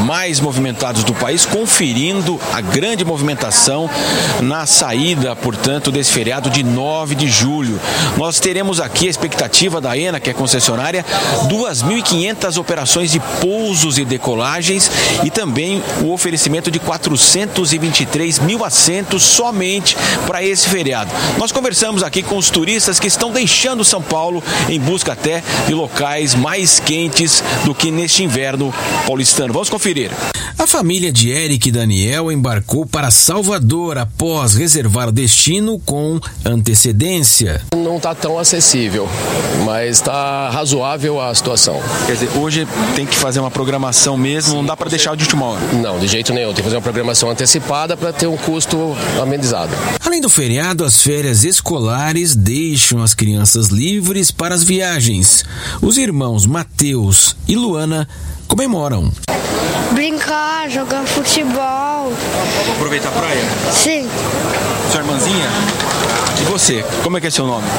mais movimentados do país, conferindo a grande movimentação na saída, portanto, desse feriado de 9 de julho. Nós teremos aqui a expectativa da ENA, que é concessionária, 2.500 operações de pousos e decolagens e também o oferecimento de 423 mil assentos somente para esse feriado. Nós conversamos aqui com os turistas que estão deixando São Paulo em busca até de locais mais quentes do que neste inverno paulistano. Vamos conferir. A família de Eric e Daniel embarcou para Salvador após reservar destino com antecedência. Não está tão acessível, mas está razoável a situação. Quer dizer, hoje tem que fazer uma programação mesmo, não dá para deixar de última hora? Não, de jeito nenhum. Tem que fazer uma programação antecipada para ter um custo amenizado. Além do feriado, as férias escolares deixam as crianças livres para as viagens. Os irmãos Matheus e Luana comemoram. Brincar, jogar futebol. Aproveitar a praia? Sim. Sua irmãzinha? E você? Como é que é seu nome?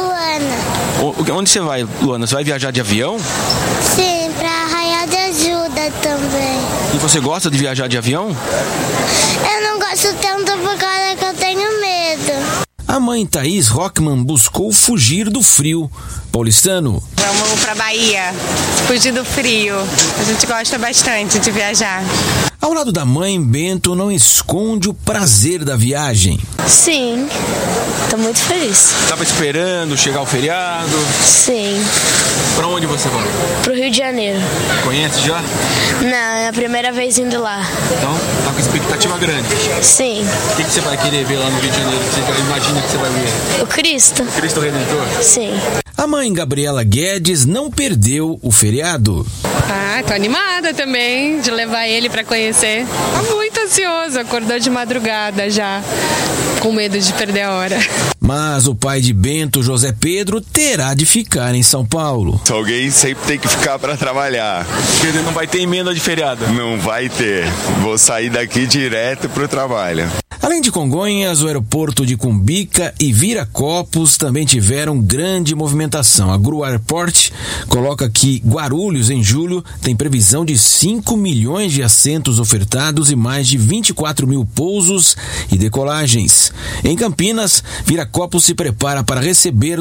Luana. Onde você vai, Luana? Você vai viajar de avião? Sim, pra Arraial de Ajuda também. E você gosta de viajar de avião? Eu não gosto tanto por causa que eu tenho medo. A mãe Thaís Rockman buscou fugir do frio paulistano. Vamos pra Bahia, fugir do frio. A gente gosta bastante de viajar. Ao lado da mãe, Bento não esconde o prazer da viagem. Sim, tô muito feliz. Estava esperando chegar o feriado? Sim. Para onde você vai? Pro Rio de Janeiro. Conhece já? Não, é a primeira vez indo lá. Então, tá com expectativa grande. Sim. O que você vai querer ver lá no Rio de Janeiro? Você imagina que você vai ver? O Cristo. Cristo Redentor? Sim. A mãe Gabriela Guedes não perdeu o feriado. Tô animada também de levar ele pra conhecer. Tá muito ansioso, acordou de madrugada já, com medo de perder a hora. Mas o pai de Bento, José Pedro, terá de ficar em São Paulo. Alguém sempre tem que ficar para trabalhar. Quer dizer, não vai ter emenda de feriado? Não vai ter. Vou sair daqui direto pro trabalho. Além de Congonhas, o aeroporto de Cumbica e Viracopos também tiveram grande movimentação. A Gru Airport coloca que Guarulhos, em julho, tem previsão de 5 milhões de assentos ofertados e mais de 24 mil pousos e decolagens. Em Campinas, Viracopos se prepara para receber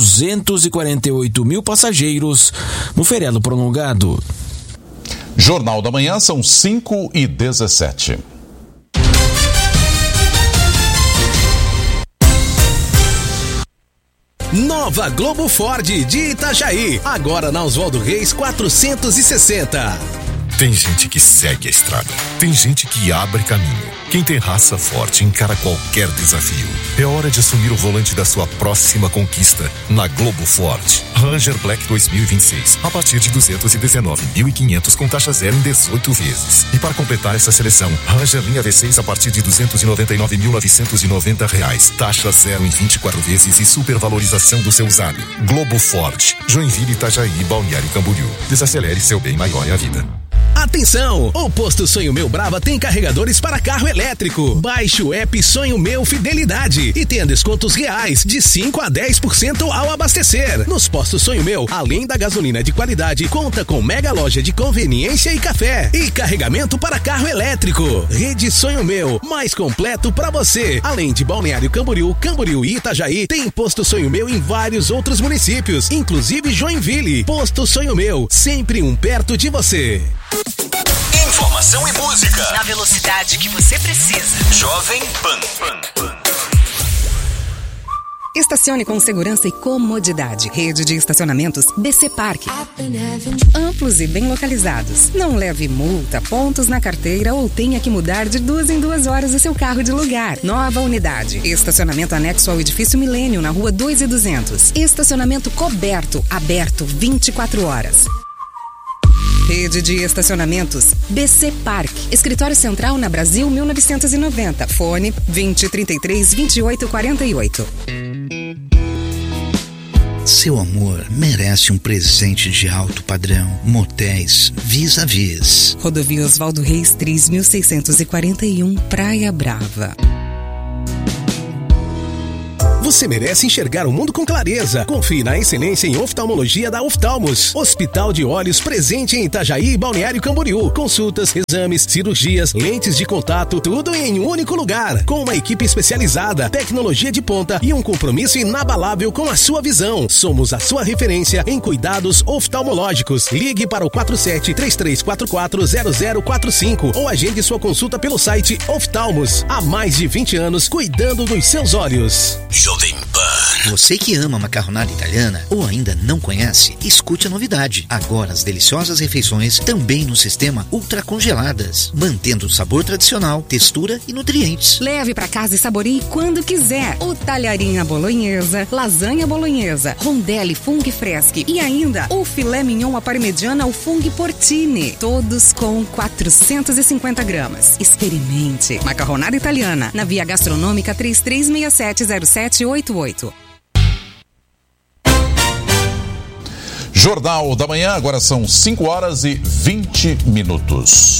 248 mil passageiros no feriado prolongado. Jornal da Manhã, são 5h17. Nova Globo Ford de Itajaí, agora na Oswaldo Reis 460. Tem gente que segue a estrada, tem gente que abre caminho. Quem tem raça forte encara qualquer desafio. É hora de assumir o volante da sua próxima conquista na Globo Ford. Ranger Black 2026, a partir de 219.500 com taxa zero em 18 vezes. E para completar essa seleção, Ranger linha V6 a partir de R$299.990, taxa zero em 24 vezes e supervalorização do seu usado. Globo Ford, Joinville, Itajaí e Balneário Camboriú. Desacelere, seu bem maior é a vida. Atenção! O Posto Sonho Meu Brava tem carregadores para carro elétrico. Baixe o app Sonho Meu Fidelidade e tenha descontos reais de 5 a 10% ao abastecer. Nos Postos Sonho Meu, além da gasolina de qualidade, conta com mega loja de conveniência e café e carregamento para carro elétrico. Rede Sonho Meu, mais completo para você. Além de Balneário Camboriú, Camboriú e Itajaí, tem Posto Sonho Meu em vários outros municípios, inclusive Joinville. Posto Sonho Meu, sempre um perto de você. Informação e música na velocidade que você precisa. Jovem Pan. Estacione com segurança e comodidade. Rede de estacionamentos BC Parque. Amplos e bem localizados. Não leve multa, pontos na carteira ou tenha que mudar de 2 em 2 horas o seu carro de lugar. Nova unidade. Estacionamento anexo ao edifício Milênio, na rua 2.200. Estacionamento coberto, aberto 24 horas. Rede de estacionamentos BC Park. Escritório Central na Brasil 1990. Fone 2033-2848. Seu amor merece um presente de alto padrão. Motéis Vis-a-Vis. Rodovia Oswaldo Reis 3641, Praia Brava. Você merece enxergar o mundo com clareza. Confie na excelência em oftalmologia da Oftalmos. Hospital de Olhos presente em Itajaí e Balneário Camboriú. Consultas, exames, cirurgias, lentes de contato, tudo em um único lugar. Com uma equipe especializada, tecnologia de ponta e um compromisso inabalável com a sua visão. Somos a sua referência em cuidados oftalmológicos. Ligue para o 47-3344-0045 ou agende sua consulta pelo site Oftalmos. Há mais de 20 anos cuidando dos seus olhos. Jovem Pan. Você que ama macarronada italiana ou ainda não conhece, escute a novidade. Agora as deliciosas refeições também no sistema ultracongeladas, mantendo o sabor tradicional, textura e nutrientes. Leve para casa e saboreie quando quiser. O talharinha bolonhesa, lasanha bolonhesa, rondelli funghi freschi e ainda o filé mignon à parmegiana ao funghi porcini. Todos com 450 gramas. Experimente. Macarronada italiana, na Via Gastronômica 33670788. Jornal da Manhã, agora são 5h20.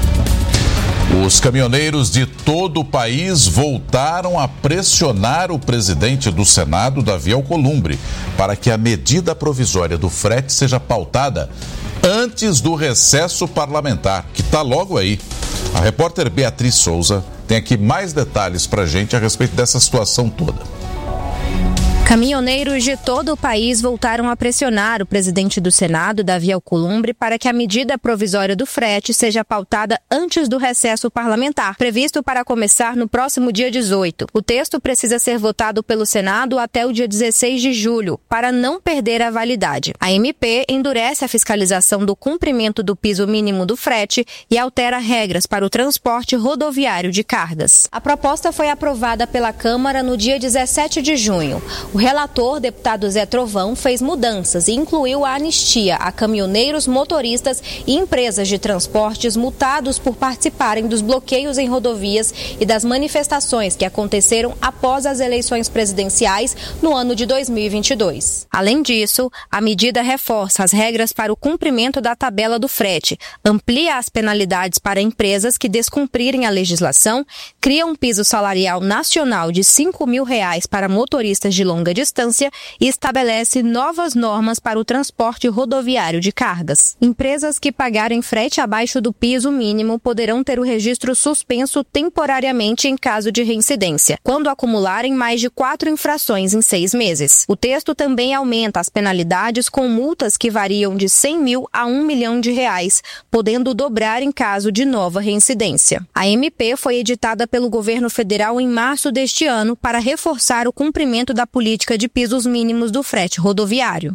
Os caminhoneiros de todo o país voltaram a pressionar o presidente do Senado, Davi Alcolumbre, para que a medida provisória do frete seja pautada antes do recesso parlamentar, que está logo aí. A repórter Beatriz Souza tem aqui mais detalhes para a gente a respeito dessa situação toda. Caminhoneiros de todo o país voltaram a pressionar o presidente do Senado, Davi Alcolumbre, para que a medida provisória do frete seja pautada antes do recesso parlamentar, previsto para começar no próximo dia 18. O texto precisa ser votado pelo Senado até o dia 16 de julho, para não perder a validade. A MP endurece a fiscalização do cumprimento do piso mínimo do frete e altera regras para o transporte rodoviário de cargas. A proposta foi aprovada pela Câmara no dia 17 de junho. O relator, deputado Zé Trovão, fez mudanças e incluiu a anistia a caminhoneiros, motoristas e empresas de transportes multados por participarem dos bloqueios em rodovias e das manifestações que aconteceram após as eleições presidenciais no ano de 2022. Além disso, a medida reforça as regras para o cumprimento da tabela do frete, amplia as penalidades para empresas que descumprirem a legislação, cria um piso salarial nacional de R$ 5.000 para motoristas de longa distância e estabelece novas normas para o transporte rodoviário de cargas. Empresas que pagarem frete abaixo do piso mínimo poderão ter o registro suspenso temporariamente em caso de reincidência, quando acumularem mais de 4 infrações em 6 meses. O texto também aumenta as penalidades com multas que variam de 100 mil a R$ 1 milhão, podendo dobrar em caso de nova reincidência. A MP foi editada pelo governo federal em março deste ano para reforçar o cumprimento da política de pisos mínimos do frete rodoviário.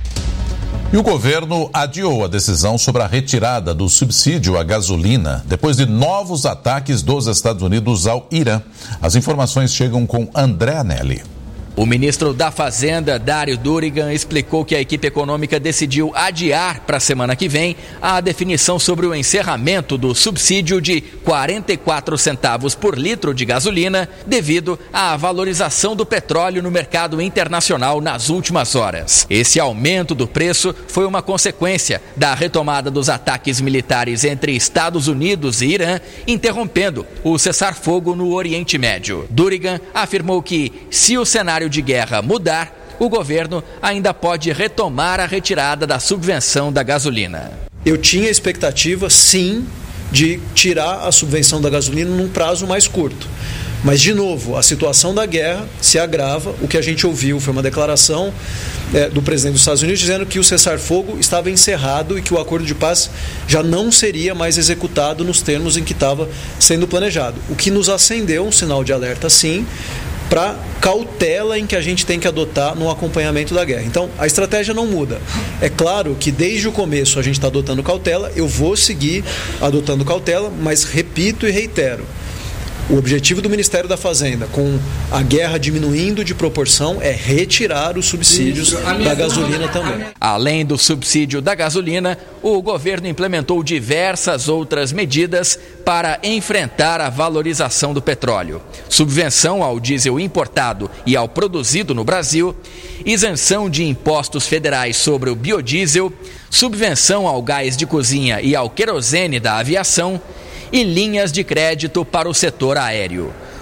E o governo adiou a decisão sobre a retirada do subsídio à gasolina depois de novos ataques dos Estados Unidos ao Irã. As informações chegam com André Anelli. O ministro da Fazenda, Dário Durigan, explicou que a equipe econômica decidiu adiar para a semana que vem a definição sobre o encerramento do subsídio de 44 centavos por litro de gasolina devido à valorização do petróleo no mercado internacional nas últimas horas. Esse aumento do preço foi uma consequência da retomada dos ataques militares entre Estados Unidos e Irã, interrompendo o cessar-fogo no Oriente Médio. Durigan afirmou que, se o cenário de guerra mudar, o governo ainda pode retomar a retirada da subvenção da gasolina. Eu tinha expectativa, sim, de tirar a subvenção da gasolina num prazo mais curto. Mas, de novo, a situação da guerra se agrava. O que a gente ouviu foi uma declaração do presidente dos Estados Unidos dizendo que o cessar-fogo estava encerrado e que o acordo de paz já não seria mais executado nos termos em que estava sendo planejado. O que nos acendeu um sinal de alerta, sim, para cautela em que a gente tem que adotar no acompanhamento da guerra. Então, a estratégia não muda. É claro que desde o começo a gente está adotando cautela, eu vou seguir adotando cautela, mas repito e reitero, o objetivo do Ministério da Fazenda, com a guerra diminuindo de proporção, é retirar os subsídios da gasolina também. Além do subsídio da gasolina, o governo implementou diversas outras medidas para enfrentar a valorização do petróleo. Subvenção ao diesel importado e ao produzido no Brasil, isenção de impostos federais sobre o biodiesel, subvenção ao gás de cozinha e ao querosene da aviação, e linhas de crédito para o setor aéreo.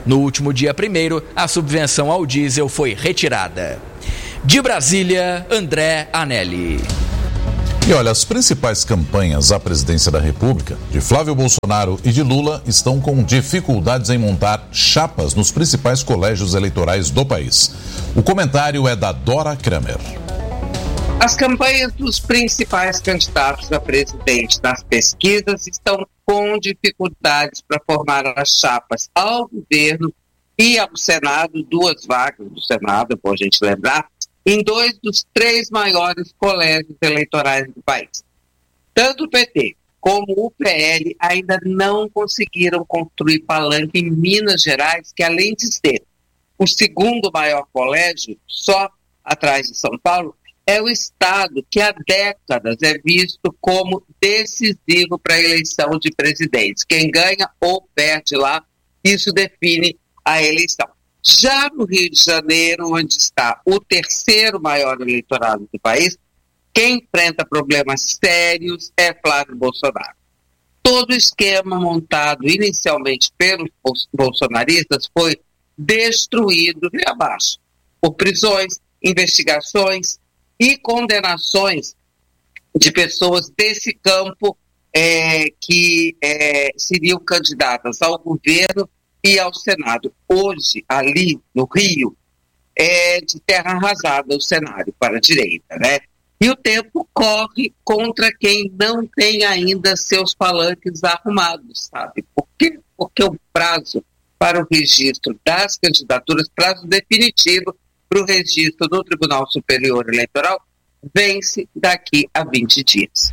No último dia 1º, a subvenção ao diesel foi retirada. De Brasília, André Anelli. E olha, as principais campanhas à presidência da República, de Flávio Bolsonaro e de Lula, estão com dificuldades em montar chapas nos principais colégios eleitorais do país. O comentário é da Dora Kramer. As campanhas dos principais candidatos a presidente nas pesquisas estão com dificuldades para formar as chapas ao governo e ao Senado, 2 vagas do Senado, é bom a gente lembrar, em 2 dos 3 maiores colégios eleitorais do país. Tanto o PT como o PL ainda não conseguiram construir palanque em Minas Gerais, que além de ser o 2º maior colégio, só atrás de São Paulo, é o estado que há décadas é visto como decisivo para a eleição de presidentes. Quem ganha ou perde lá, isso define a eleição. Já no Rio de Janeiro, onde está o 3º maior eleitorado do país, quem enfrenta problemas sérios é Flávio Bolsonaro. Todo o esquema montado inicialmente pelos bolsonaristas foi destruído de abaixo, por prisões, investigações e condenações de pessoas desse campo que seriam candidatas ao governo e ao Senado. Hoje, ali no Rio, é de terra arrasada o cenário para a direita, né? E o tempo corre contra quem não tem ainda seus palanques arrumados, sabe? Por quê? Porque o prazo para o registro das candidaturas, prazo definitivo para o registro do Tribunal Superior Eleitoral, vence daqui a 20 dias.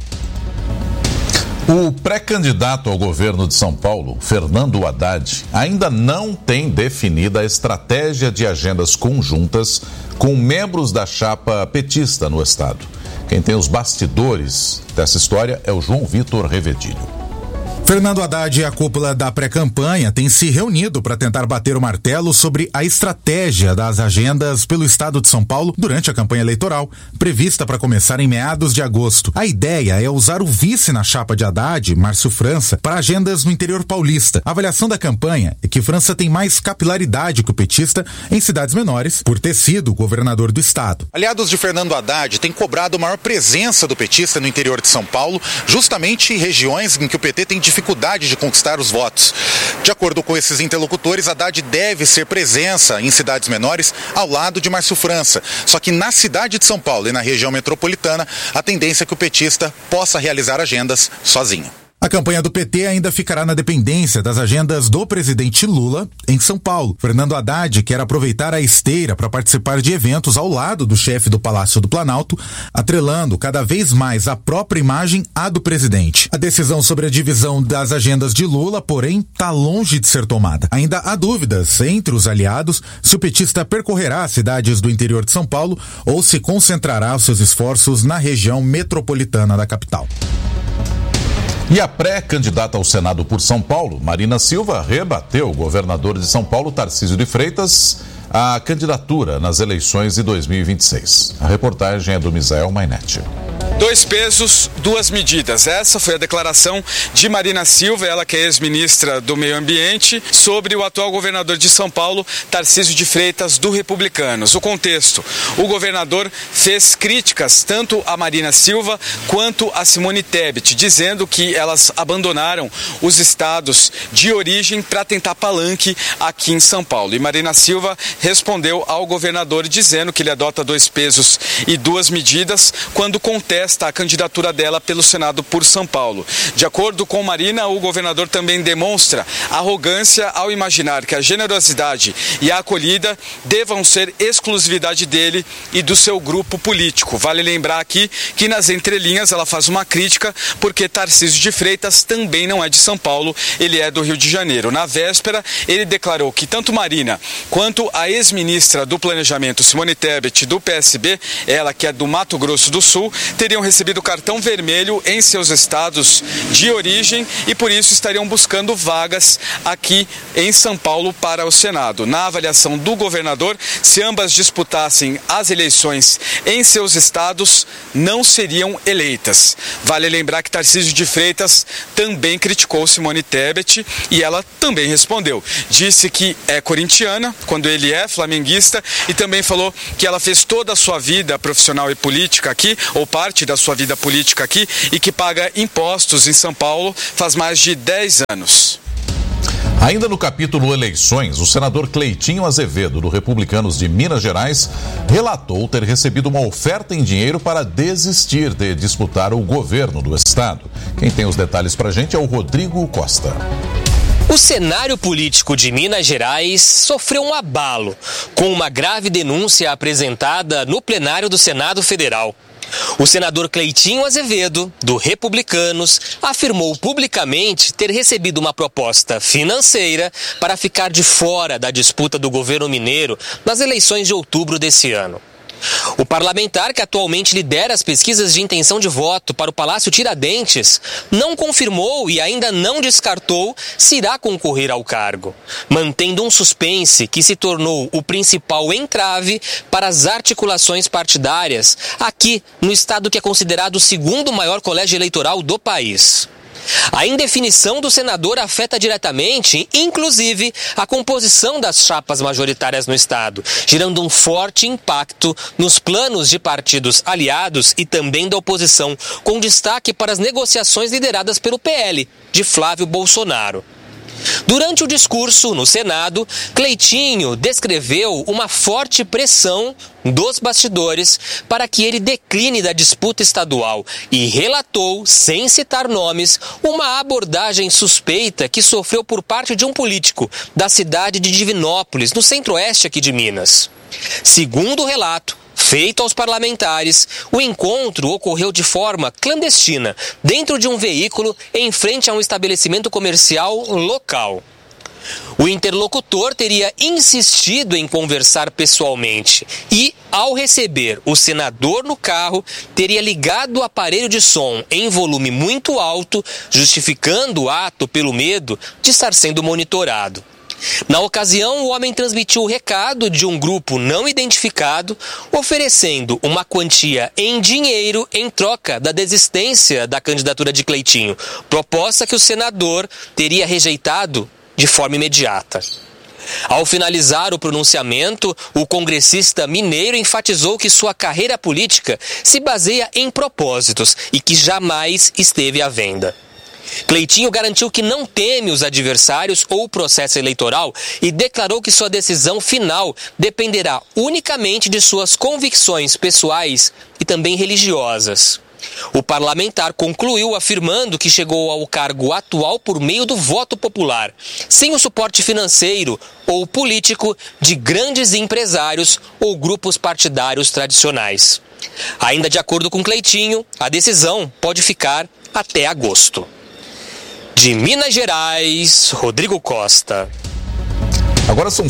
O pré-candidato ao governo de São Paulo, Fernando Haddad, ainda não tem definida a estratégia de agendas conjuntas com membros da chapa petista no estado. Quem tem os bastidores dessa história é o João Vitor Revedilho. Fernando Haddad e a cúpula da pré-campanha têm se reunido para tentar bater o martelo sobre a estratégia das agendas pelo estado de São Paulo durante a campanha eleitoral, prevista para começar em meados de agosto. A ideia é usar o vice na chapa de Haddad, Márcio França, para agendas no interior paulista. A avaliação da campanha é que França tem mais capilaridade que o petista em cidades menores, por ter sido governador do estado. Aliados de Fernando Haddad têm cobrado maior presença do petista no interior de São Paulo, justamente em regiões em que o PT tem dificuldade de conquistar os votos. De acordo com esses interlocutores, Haddad deve ser presença em cidades menores ao lado de Márcio França. Só que na cidade de São Paulo e na região metropolitana, a tendência é que o petista possa realizar agendas sozinho. A campanha do PT ainda ficará na dependência das agendas do presidente Lula em São Paulo. Fernando Haddad quer aproveitar a esteira para participar de eventos ao lado do chefe do Palácio do Planalto, atrelando cada vez mais a própria imagem à do presidente. A decisão sobre a divisão das agendas de Lula, porém, está longe de ser tomada. Ainda há dúvidas entre os aliados se o petista percorrerá as cidades do interior de São Paulo ou se concentrará os seus esforços na região metropolitana da capital. E a pré-candidata ao Senado por São Paulo, Marina Silva, rebateu o governador de São Paulo, Tarcísio de Freitas, a candidatura nas eleições de 2026. A reportagem é do Misael Mainetti. 2 pesos, 2 medidas. Essa foi a declaração de Marina Silva, ela que é ex-ministra do Meio Ambiente, sobre o atual governador de São Paulo, Tarcísio de Freitas, do Republicanos. O contexto: o governador fez críticas tanto a Marina Silva quanto a Simone Tebet, dizendo que elas abandonaram os estados de origem para tentar palanque aqui em São Paulo. E Marina Silva respondeu ao governador dizendo que ele adota 2 pesos e 2 medidas quando contesta a candidatura dela pelo Senado por São Paulo. De acordo com Marina, o governador também demonstra arrogância ao imaginar que a generosidade e a acolhida devam ser exclusividade dele e do seu grupo político. Vale lembrar aqui que nas entrelinhas ela faz uma crítica porque Tarcísio de Freitas também não é de São Paulo, ele é do Rio de Janeiro. Na véspera, ele declarou que tanto Marina quanto a ex-ministra do Planejamento, Simone Tebet, do PSB, ela que é do Mato Grosso do Sul, teriam recebido cartão vermelho em seus estados de origem e por isso estariam buscando vagas aqui em São Paulo para o Senado. Na avaliação do governador, se ambas disputassem as eleições em seus estados, não seriam eleitas. Vale lembrar que Tarcísio de Freitas também criticou Simone Tebet e ela também respondeu. Disse que é corintiana, quando ele é flamenguista, e também falou que ela fez toda a sua vida profissional e política aqui, ou parte da sua vida política aqui, e que paga impostos em São Paulo faz mais de 10 anos. Ainda no capítulo eleições, o senador Cleitinho Azevedo, do Republicanos de Minas Gerais, relatou ter recebido uma oferta em dinheiro para desistir de disputar o governo do estado. Quem tem os detalhes pra gente é o Rodrigo Costa. O cenário político de Minas Gerais sofreu um abalo, com uma grave denúncia apresentada no plenário do Senado Federal. O senador Cleitinho Azevedo, do Republicanos, afirmou publicamente ter recebido uma proposta financeira para ficar de fora da disputa do governo mineiro nas eleições de outubro desse ano. O parlamentar, que atualmente lidera as pesquisas de intenção de voto para o Palácio Tiradentes, não confirmou e ainda não descartou se irá concorrer ao cargo, mantendo um suspense que se tornou o principal entrave para as articulações partidárias aqui no estado que é considerado o segundo maior colégio eleitoral do país. A indefinição do senador afeta diretamente, inclusive, a composição das chapas majoritárias no estado, gerando um forte impacto nos planos de partidos aliados e também da oposição, com destaque para as negociações lideradas pelo PL, de Flávio Bolsonaro. Durante o discurso no Senado, Cleitinho descreveu uma forte pressão dos bastidores para que ele decline da disputa estadual e relatou, sem citar nomes, uma abordagem suspeita que sofreu por parte de um político da cidade de Divinópolis, no centro-oeste aqui de Minas. Segundo o relato feito aos parlamentares, o encontro ocorreu de forma clandestina, dentro de um veículo em frente a um estabelecimento comercial local. O interlocutor teria insistido em conversar pessoalmente e, ao receber o senador no carro, teria ligado o aparelho de som em volume muito alto, justificando o ato pelo medo de estar sendo monitorado. Na ocasião, o homem transmitiu o recado de um grupo não identificado, oferecendo uma quantia em dinheiro em troca da desistência da candidatura de Cleitinho, proposta que o senador teria rejeitado de forma imediata. Ao finalizar o pronunciamento, o congressista mineiro enfatizou que sua carreira política se baseia em propósitos e que jamais esteve à venda. Cleitinho garantiu que não teme os adversários ou o processo eleitoral e declarou que sua decisão final dependerá unicamente de suas convicções pessoais e também religiosas. O parlamentar concluiu afirmando que chegou ao cargo atual por meio do voto popular, sem o suporte financeiro ou político de grandes empresários ou grupos partidários tradicionais. Ainda de acordo com Cleitinho, a decisão pode ficar até agosto. De Minas Gerais, Rodrigo Costa. Agora são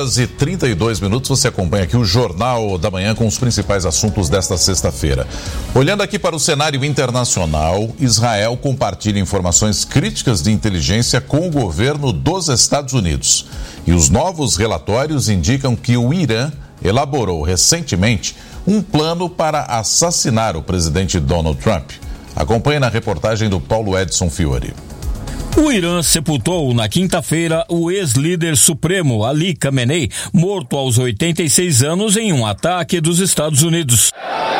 5h32. Você acompanha aqui o Jornal da Manhã com os principais assuntos desta sexta-feira. Olhando aqui para o cenário internacional, Israel compartilha informações críticas de inteligência com o governo dos Estados Unidos. E os novos relatórios indicam que o Irã elaborou recentemente um plano para assassinar o presidente Donald Trump. Acompanhe na reportagem do Paulo Edson Fiore. O Irã sepultou na quinta-feira o ex-líder supremo Ali Khamenei, morto aos 86 anos em um ataque dos Estados Unidos.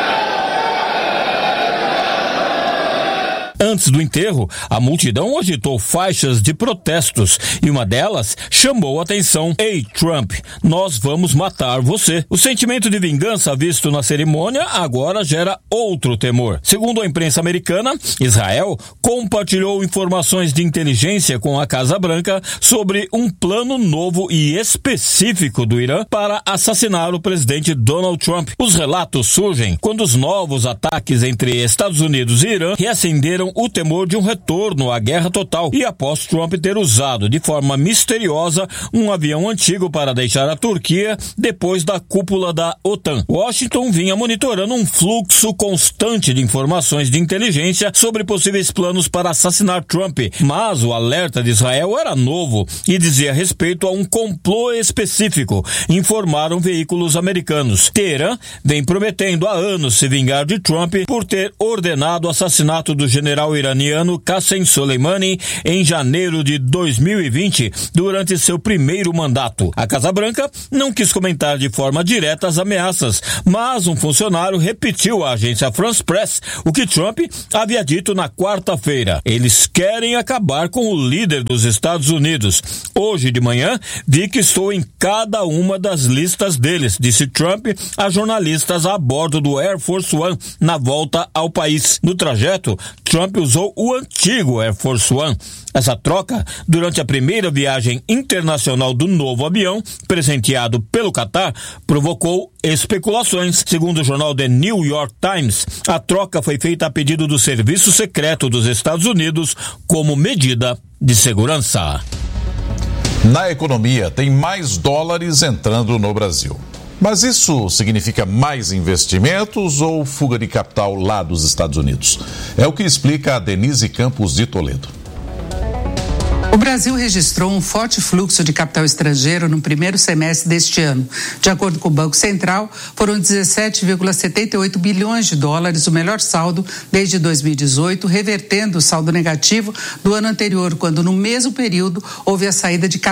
Antes do enterro, a multidão agitou faixas de protestos e uma delas chamou a atenção. Ei, Trump, nós vamos matar você. O sentimento de vingança visto na cerimônia agora gera outro temor. Segundo a imprensa americana, Israel compartilhou informações de inteligência com a Casa Branca sobre um plano novo e específico do Irã para assassinar o presidente Donald Trump. Os relatos surgem quando os novos ataques entre Estados Unidos e Irã reacenderam levantaram o temor de um retorno à guerra total e após Trump ter usado de forma misteriosa um avião antigo para deixar a Turquia depois da cúpula da OTAN. Washington vinha monitorando um fluxo constante de informações de inteligência sobre possíveis planos para assassinar Trump, mas o alerta de Israel era novo e dizia respeito a um complô específico, informaram veículos americanos. Teherã vem prometendo há anos se vingar de Trump por ter ordenado o assassinato do general iraniano Qassem Soleimani em janeiro de 2020, durante seu primeiro mandato. A Casa Branca não quis comentar de forma direta as ameaças, mas um funcionário repetiu à agência France Press o que Trump havia dito na quarta-feira. Eles querem acabar com o líder dos Estados Unidos. Hoje de manhã, vi que estou em cada uma das listas deles, disse Trump a jornalistas a bordo do Air Force One na volta ao país. No trajeto, Trump usou o antigo Air Force One. Essa troca, durante a primeira viagem internacional do novo avião, presenteado pelo Qatar, provocou especulações. Segundo o jornal The New York Times, a troca foi feita a pedido do Serviço Secreto dos Estados Unidos como medida de segurança. Na economia, tem mais dólares entrando no Brasil. Mas isso significa mais investimentos ou fuga de capital lá dos Estados Unidos? É o que explica a Denise Campos de Toledo. O Brasil registrou um forte fluxo de capital estrangeiro no primeiro semestre deste ano. De acordo com o Banco Central, foram 17,78 bilhões de dólares, o melhor saldo desde 2018, revertendo o saldo negativo do ano anterior, quando no mesmo período houve a saída de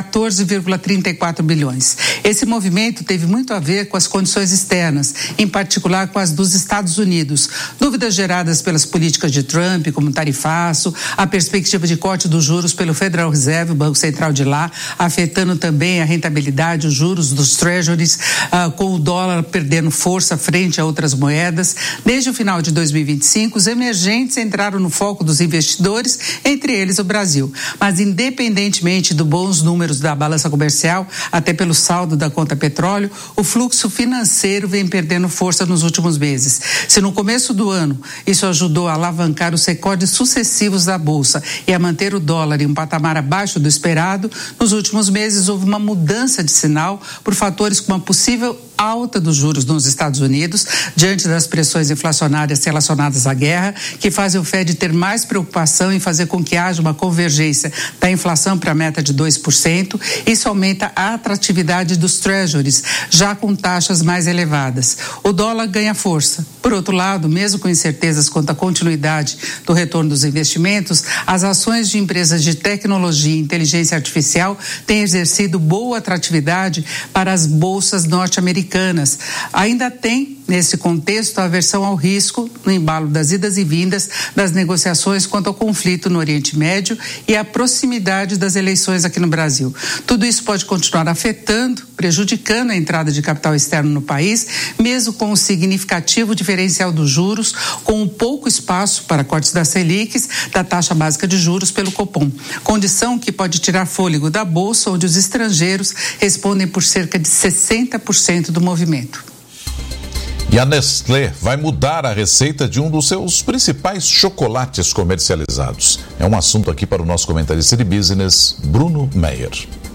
14,34 bilhões. Esse movimento teve muito a ver com as condições externas, em particular com as dos Estados Unidos. Dúvidas geradas pelas políticas de Trump, como tarifaço, a perspectiva de corte dos juros pelo Federal Reserve, o Banco Central de lá, afetando também a rentabilidade, os juros dos treasuries, com o dólar perdendo força frente a outras moedas. Desde o final de 2025, os emergentes entraram no foco dos investidores, entre eles o Brasil. Mas independentemente dos bons números da balança comercial, até pelo saldo da conta petróleo, o fluxo financeiro vem perdendo força nos últimos meses. Se no começo do ano isso ajudou a alavancar os recordes sucessivos da Bolsa e a manter o dólar em um patamar abaixo do esperado, nos últimos meses houve uma mudança de sinal por fatores como a possível alta dos juros nos Estados Unidos, diante das pressões inflacionárias relacionadas à guerra, que fazem o Fed ter mais preocupação em fazer com que haja uma convergência da inflação para a meta de 2%. Isso aumenta a atratividade dos treasuries, já com taxas mais elevadas. O dólar ganha força. Por outro lado, mesmo com incertezas quanto à continuidade do retorno dos investimentos, as ações de empresas de tecnologia e inteligência artificial têm exercido boa atratividade para as bolsas norte-americanas. Ainda tem, nesse contexto, a aversão ao risco no embalo das idas e vindas das negociações quanto ao conflito no Oriente Médio e a proximidade das eleições aqui no Brasil. Tudo isso pode continuar afetando, prejudicando a entrada de capital externo no país, mesmo com o significativo diferencial dos juros, com um pouco espaço para cortes das Selics, da taxa básica de juros pelo Copom. Condição que pode tirar fôlego da Bolsa, onde os estrangeiros respondem por cerca de 60% do movimento. E a Nestlé vai mudar a receita de um dos seus principais chocolates comercializados. É um assunto aqui para o nosso comentarista de business, Bruno Meyer.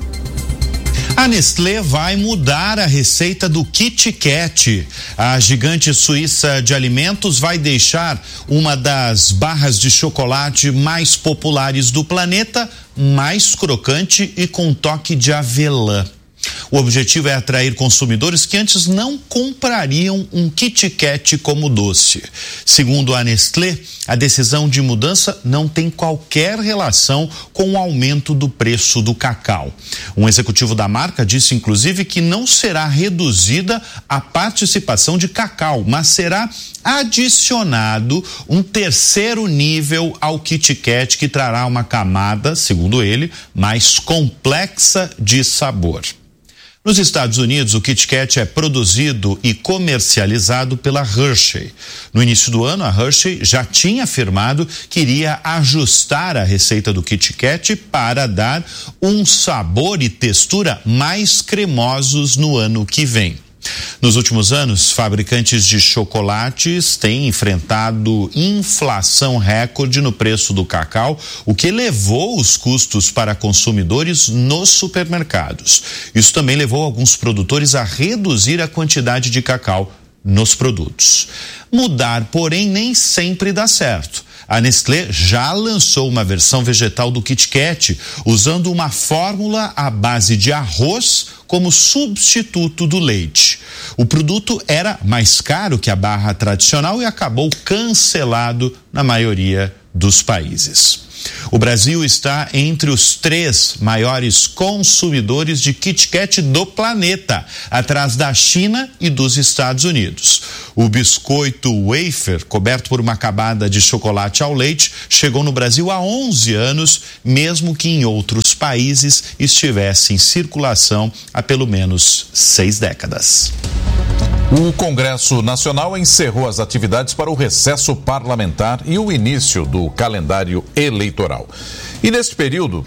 A Nestlé vai mudar a receita do Kit Kat. A gigante suíça de alimentos vai deixar uma das barras de chocolate mais populares do planeta, mais crocante e com toque de avelã. O objetivo é atrair consumidores que antes não comprariam um Kit Kat como doce. Segundo a Nestlé, a decisão de mudança não tem qualquer relação com o aumento do preço do cacau. Um executivo da marca disse, inclusive, que não será reduzida a participação de cacau, mas será adicionado um terceiro nível ao Kit Kat que trará uma camada, segundo ele, mais complexa de sabor. Nos Estados Unidos, o Kit Kat é produzido e comercializado pela Hershey. No início do ano, a Hershey já tinha afirmado que iria ajustar a receita do Kit Kat para dar um sabor e textura mais cremosos no ano que vem. Nos últimos anos, fabricantes de chocolates têm enfrentado inflação recorde no preço do cacau, o que elevou os custos para consumidores nos supermercados. Isso também levou alguns produtores a reduzir a quantidade de cacau nos produtos. Mudar, porém, nem sempre dá certo. A Nestlé já lançou uma versão vegetal do Kit Kat, usando uma fórmula à base de arroz como substituto do leite. O produto era mais caro que a barra tradicional e acabou cancelado na maioria dos países. O Brasil está entre os 3 maiores consumidores de Kit Kat do planeta, atrás da China e dos Estados Unidos. O biscoito wafer, coberto por uma camada de chocolate ao leite, chegou no Brasil há 11 anos, mesmo que em outros países estivesse em circulação há pelo menos 6 décadas. O Congresso Nacional encerrou as atividades para o recesso parlamentar e o início do calendário eleitoral. E neste período,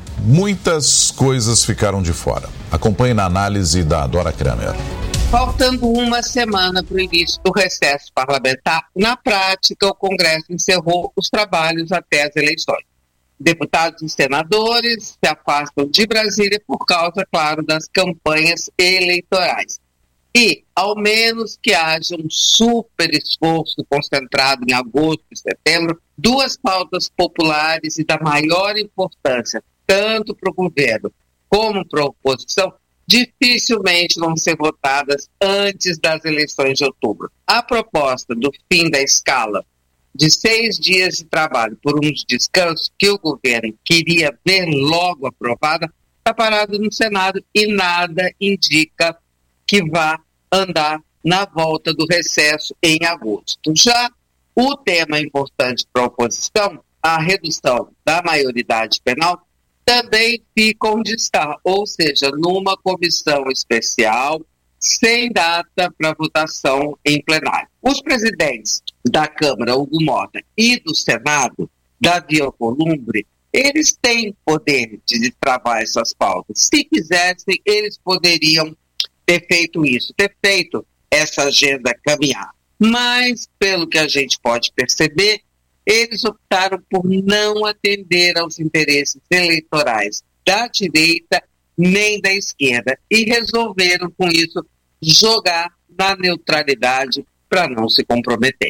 muitas coisas ficaram de fora. Acompanhe na análise da Dora Kramer. Faltando uma semana para o início do recesso parlamentar, na prática, o Congresso encerrou os trabalhos até as eleições. Deputados e senadores se afastam de Brasília por causa, claro, das campanhas eleitorais. E, ao menos que haja um super esforço concentrado em agosto e setembro, 2 pautas populares e da maior importância, tanto para o governo como para a oposição, dificilmente vão ser votadas antes das eleições de outubro. A proposta do fim da escala de 6 dias de trabalho por um descanso que o governo queria ver logo aprovada, está parado no Senado e nada indica que vá andar na volta do recesso em agosto. Já o tema importante para a oposição, a redução da maioridade penal, também fica onde está, ou seja, numa comissão especial, sem data para votação em plenário. Os presidentes da Câmara, Hugo Mota, e do Senado, Davi Alcolumbre, eles têm poder de travar essas pautas. Se quisessem, eles poderiam ter feito isso, ter feito essa agenda caminhar. Mas, pelo que a gente pode perceber, eles optaram por não atender aos interesses eleitorais da direita nem da esquerda e resolveram, com isso, jogar na neutralidade para não se comprometer.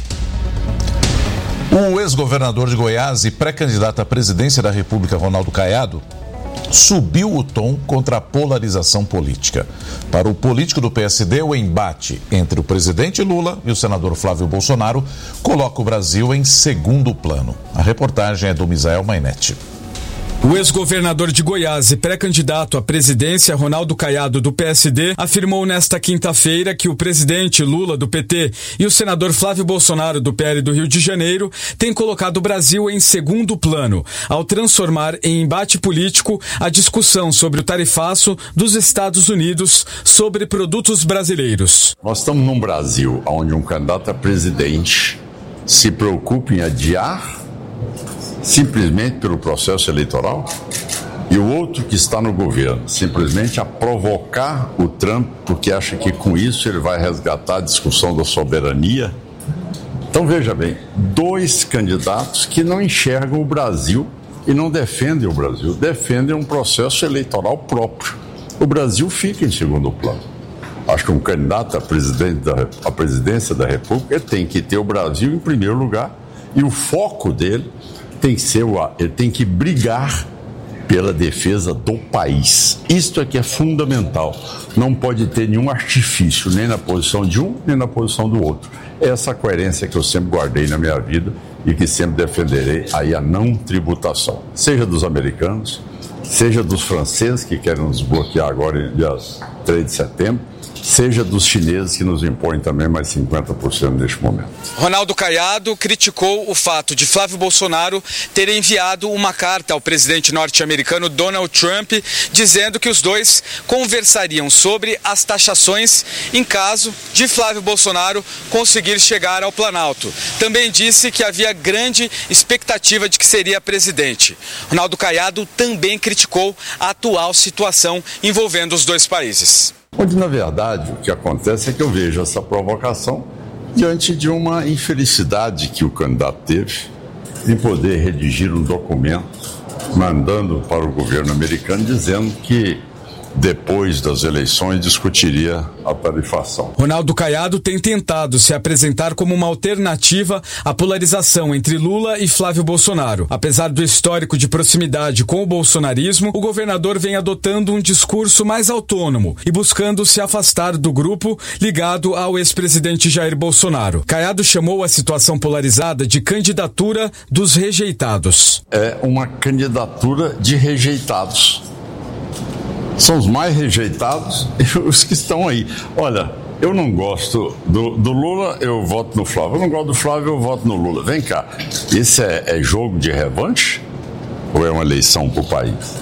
O ex-governador de Goiás e pré-candidato à presidência da República, Ronaldo Caiado, subiu o tom contra a polarização política. Para o político do PSD, o embate entre o presidente Lula e o senador Flávio Bolsonaro coloca o Brasil em segundo plano. A reportagem é do Misael Mainetti. O ex-governador de Goiás e pré-candidato à presidência, Ronaldo Caiado, do PSD, afirmou nesta quinta-feira que o presidente Lula, do PT, e o senador Flávio Bolsonaro, do PL do Rio de Janeiro, têm colocado o Brasil em segundo plano, ao transformar em embate político a discussão sobre o tarifaço dos Estados Unidos sobre produtos brasileiros. Nós estamos num Brasil onde um candidato a presidente se preocupa em adiar simplesmente pelo processo eleitoral, e o outro que está no governo simplesmente a provocar o Trump porque acha que com isso ele vai resgatar a discussão da soberania. Então veja bem, 2 candidatos que não enxergam o Brasil e não defendem o Brasil, defendem um processo eleitoral próprio. O Brasil fica em segundo plano. Acho que um candidato à presidência da República ele tem que ter o Brasil em primeiro lugar e o foco dele tem que ser ele tem que brigar pela defesa do país. Isto é que é fundamental. Não pode ter nenhum artifício, nem na posição de um, nem na posição do outro. Essa coerência que eu sempre guardei na minha vida e que sempre defenderei aí a não tributação. Seja dos americanos, seja dos franceses que querem nos bloquear agora dia 3 de setembro, seja dos chineses que nos impõem também mais 50% neste momento. Ronaldo Caiado criticou o fato de Flávio Bolsonaro ter enviado uma carta ao presidente norte-americano Donald Trump, dizendo que os dois conversariam sobre as taxações em caso de Flávio Bolsonaro conseguir chegar ao Planalto. Também disse que havia grande expectativa de que seria presidente. Ronaldo Caiado também criticou a atual situação envolvendo os dois países. Onde, na verdade, o que acontece é que eu vejo essa provocação diante de uma infelicidade que o candidato teve em poder redigir um documento mandando para o governo americano dizendo que depois das eleições discutiria a tarifação. Ronaldo Caiado tem tentado se apresentar como uma alternativa à polarização entre Lula e Flávio Bolsonaro. Apesar do histórico de proximidade com o bolsonarismo, o governador vem adotando um discurso mais autônomo e buscando se afastar do grupo ligado ao ex-presidente Jair Bolsonaro. Caiado chamou a situação polarizada de candidatura dos rejeitados. É uma candidatura de rejeitados. São os mais rejeitados e os que estão aí. Olha, eu não gosto do Lula, eu voto no Flávio. Eu não gosto do Flávio, eu voto no Lula. Vem cá, esse é jogo de revanche? Ou é uma eleição para o país?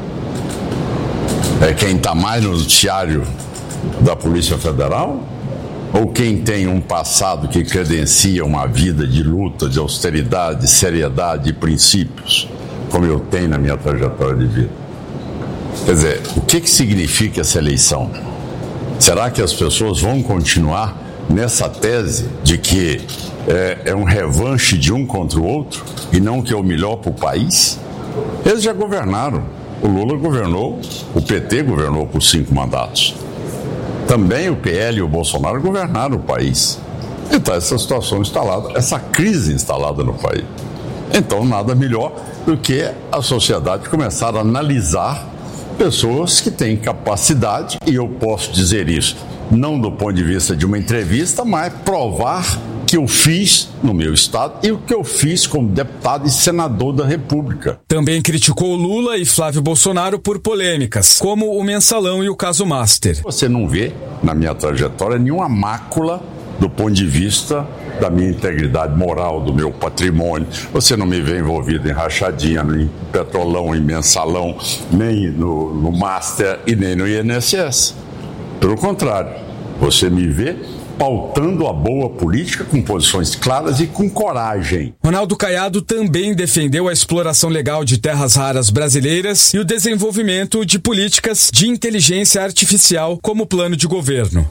É quem está mais no noticiário da Polícia Federal? Ou quem tem um passado que credencia uma vida de luta, de austeridade, seriedade e princípios, como eu tenho na minha trajetória de vida? Quer dizer, o que significa essa eleição? Será que as pessoas vão continuar nessa tese de que é um revanche de um contra o outro e não que é o melhor para o país? Eles já governaram. O Lula governou, o PT governou por 5 mandatos. Também o PL e o Bolsonaro governaram o país. Então essa situação instalada, essa crise instalada no país. Então nada melhor do que a sociedade começar a analisar pessoas que têm capacidade, e eu posso dizer isso, não do ponto de vista de uma entrevista, mas provar que eu fiz no meu estado e o que eu fiz como deputado e senador da República. Também criticou Lula e Flávio Bolsonaro por polêmicas, como o Mensalão e o caso Master. Você não vê, na minha trajetória, nenhuma mácula do ponto de vista da minha integridade moral, do meu patrimônio. Você não me vê envolvido em rachadinha, nem em petrolão, em mensalão, nem no Master e nem no INSS. Pelo contrário, você me vê pautando a boa política com posições claras e com coragem. Ronaldo Caiado também defendeu a exploração legal de terras raras brasileiras e o desenvolvimento de políticas de inteligência artificial como plano de governo.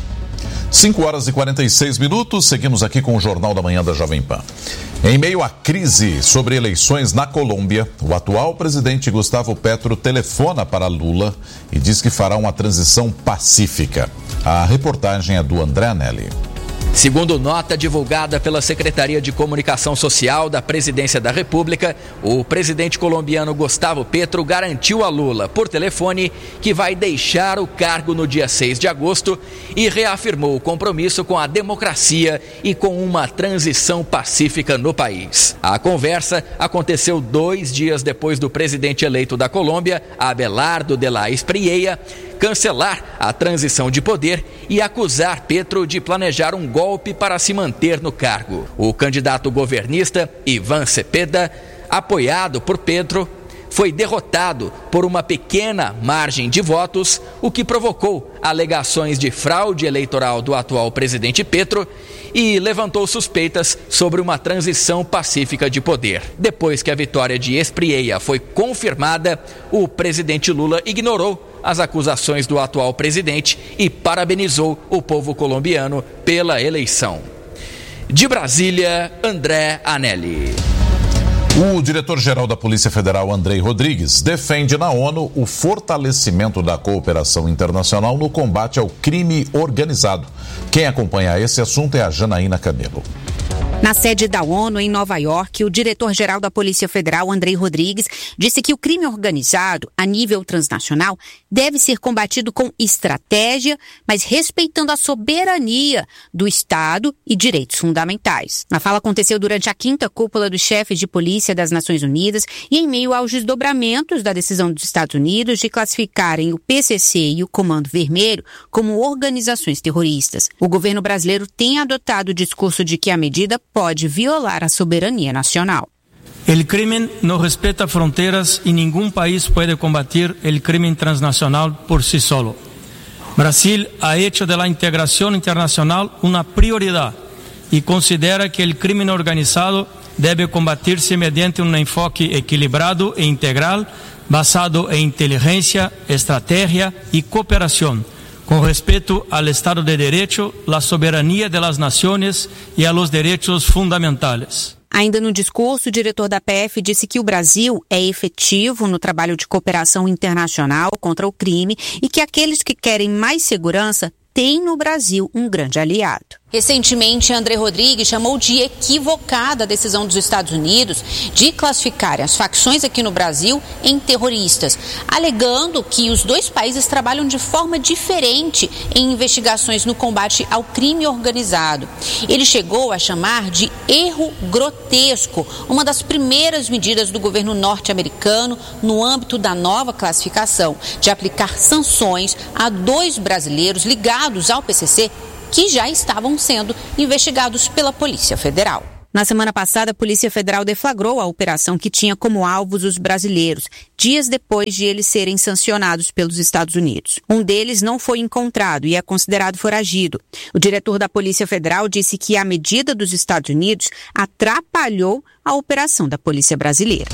5h46, seguimos aqui com o Jornal da Manhã da Jovem Pan. Em meio à crise sobre eleições na Colômbia, o atual presidente Gustavo Petro telefona para Lula e diz que fará uma transição pacífica. A reportagem é do André Anelli. Segundo nota divulgada pela Secretaria de Comunicação Social da Presidência da República, o presidente colombiano Gustavo Petro garantiu a Lula, por telefone, que vai deixar o cargo no dia 6 de agosto e reafirmou o compromisso com a democracia e com uma transição pacífica no país. A conversa aconteceu 2 dias depois do presidente eleito da Colômbia, Abelardo de la Espriella, cancelar a transição de poder e acusar Petro de planejar um golpe para se manter no cargo. O candidato governista Iván Cepeda, apoiado por Petro, foi derrotado por uma pequena margem de votos, o que provocou alegações de fraude eleitoral do atual presidente Petro e levantou suspeitas sobre uma transição pacífica de poder. Depois que a vitória de Espriella foi confirmada, o presidente Lula ignorou as acusações do atual presidente e parabenizou o povo colombiano pela eleição. De Brasília, André Anelli. O diretor-geral da Polícia Federal, Andrei Rodrigues, defende na ONU o fortalecimento da cooperação internacional no combate ao crime organizado. Quem acompanha esse assunto é a Janaína Camelo. Na sede da ONU, em Nova York, o diretor-geral da Polícia Federal, Andrei Rodrigues, disse que o crime organizado, a nível transnacional, deve ser combatido com estratégia, mas respeitando a soberania do Estado e direitos fundamentais. A fala aconteceu durante a 5ª cúpula dos chefes de polícia das Nações Unidas e em meio aos desdobramentos da decisão dos Estados Unidos de classificarem o PCC e o Comando Vermelho como organizações terroristas. O governo brasileiro tem adotado o discurso de que a medida pode violar a soberania nacional. El crimen no respeta fronteras y ningún país puede combatir el crimen transnacional por sí solo. Brasil ha hecho de la integración internacional una prioridad y considera que el crimen organizado debe combatirse mediante un enfoque equilibrado e integral basado en inteligencia, estrategia y cooperación, con respeto al Estado de Derecho, la soberanía de las naciones y a los derechos fundamentales. Ainda no discurso, o diretor da PF disse que o Brasil é efetivo no trabalho de cooperação internacional contra o crime e que aqueles que querem mais segurança têm no Brasil um grande aliado. Recentemente, André Rodrigues chamou de equivocada a decisão dos Estados Unidos de classificarem as facções aqui no Brasil em terroristas, alegando que os dois países trabalham de forma diferente em investigações no combate ao crime organizado. Ele chegou a chamar de erro grotesco, uma das primeiras medidas do governo norte-americano no âmbito da nova classificação, de aplicar sanções a 2 brasileiros ligados ao PCC que já estavam sendo investigados pela Polícia Federal. Na semana passada, a Polícia Federal deflagrou a operação que tinha como alvos os brasileiros, dias depois de eles serem sancionados pelos Estados Unidos. Um deles não foi encontrado e é considerado foragido. O diretor da Polícia Federal disse que a medida dos Estados Unidos atrapalhou a operação da Polícia Brasileira.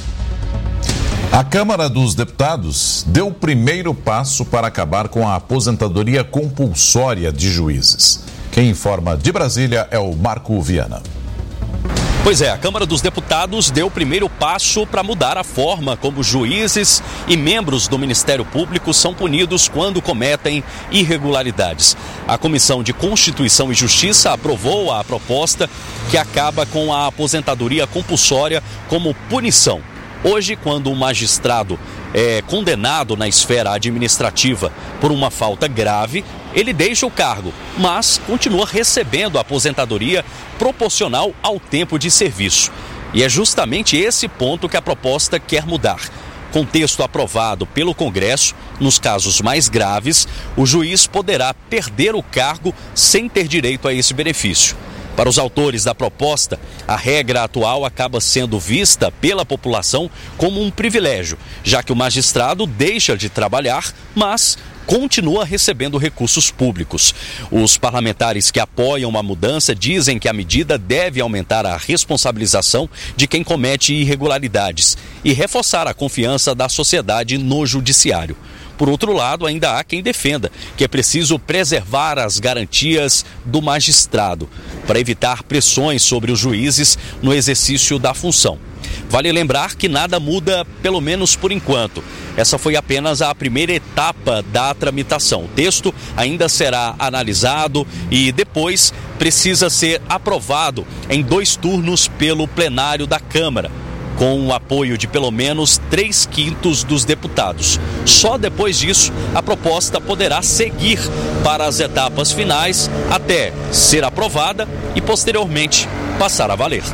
A Câmara dos Deputados deu o primeiro passo para acabar com a aposentadoria compulsória de juízes. Quem informa de Brasília é o Marco Viana. Pois é, a Câmara dos Deputados deu o primeiro passo para mudar a forma como juízes e membros do Ministério Público são punidos quando cometem irregularidades. A Comissão de Constituição e Justiça aprovou a proposta que acaba com a aposentadoria compulsória como punição. Hoje, quando um magistrado é condenado na esfera administrativa por uma falta grave, ele deixa o cargo, mas continua recebendo a aposentadoria proporcional ao tempo de serviço. E é justamente esse ponto que a proposta quer mudar. Com texto aprovado pelo Congresso, nos casos mais graves, o juiz poderá perder o cargo sem ter direito a esse benefício. Para os autores da proposta, a regra atual acaba sendo vista pela população como um privilégio, já que o magistrado deixa de trabalhar, mas continua recebendo recursos públicos. Os parlamentares que apoiam a mudança dizem que a medida deve aumentar a responsabilização de quem comete irregularidades e reforçar a confiança da sociedade no judiciário. Por outro lado, ainda há quem defenda que é preciso preservar as garantias do magistrado para evitar pressões sobre os juízes no exercício da função. Vale lembrar que nada muda, pelo menos por enquanto. Essa foi apenas a primeira etapa da tramitação. O texto ainda será analisado e depois precisa ser aprovado em 2 turnos pelo plenário da Câmara, com o apoio de pelo menos 3/5 dos deputados. Só depois disso, a proposta poderá seguir para as etapas finais até ser aprovada e, posteriormente, passar a valer.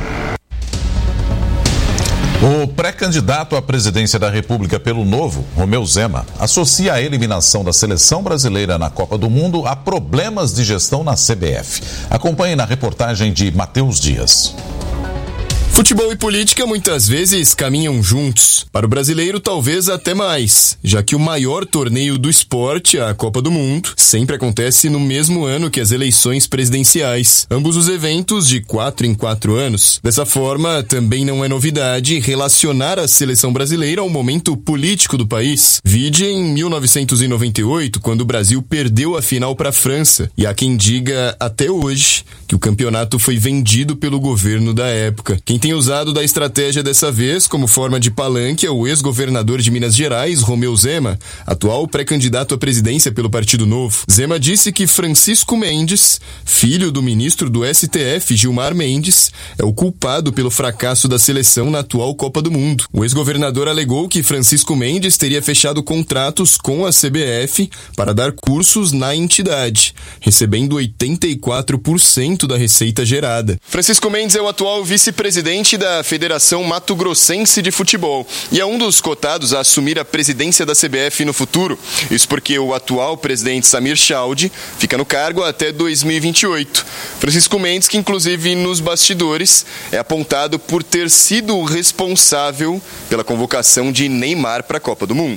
O pré-candidato à presidência da República pelo Novo, Romeu Zema, associa a eliminação da seleção brasileira na Copa do Mundo a problemas de gestão na CBF. Acompanhe na reportagem de Matheus Dias. Futebol e política muitas vezes caminham juntos. Para o brasileiro, talvez até mais, já que o maior torneio do esporte, a Copa do Mundo, sempre acontece no mesmo ano que as eleições presidenciais. Ambos os eventos de 4 em 4 anos. Dessa forma, também não é novidade relacionar a seleção brasileira ao momento político do país. Vide em 1998, quando o Brasil perdeu a final para a França. E há quem diga até hoje que o campeonato foi vendido pelo governo da época. Quem tem usado da estratégia dessa vez como forma de palanque é o ex-governador de Minas Gerais, Romeu Zema, atual pré-candidato à presidência pelo Partido Novo. Zema disse que Francisco Mendes, filho do ministro do STF, Gilmar Mendes, é o culpado pelo fracasso da seleção na atual Copa do Mundo. O ex-governador alegou que Francisco Mendes teria fechado contratos com a CBF para dar cursos na entidade, recebendo 84% da receita gerada. Francisco Mendes é o atual vice-presidente da Federação Mato Grossense de Futebol e é um dos cotados a assumir a presidência da CBF no futuro. Isso porque o atual presidente Samir Chaldi fica no cargo até 2028. Francisco Mendes, que inclusive nos bastidores é apontado por ter sido o responsável pela convocação de Neymar para a Copa do Mundo.